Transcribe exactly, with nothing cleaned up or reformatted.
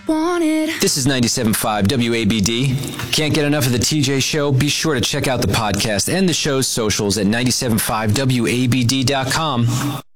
wanted. This is ninety-seven point five W A B D. Can't get enough of the T J Show? Be sure to check out the podcast and the show's socials at ninety-seven point five W A B D dot com.